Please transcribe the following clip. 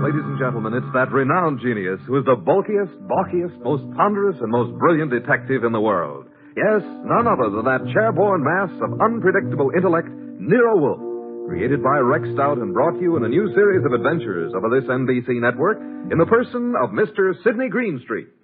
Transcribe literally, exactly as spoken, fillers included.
ladies and gentlemen, it's that renowned genius who is the bulkiest, balkiest, most ponderous, and most brilliant detective in the world. Yes, none other than that chairborne mass of unpredictable intellect, Nero Wolfe. Created by Rex Stout and brought to you in a new series of adventures over this N B C network in the person of Mister Sidney Greenstreet.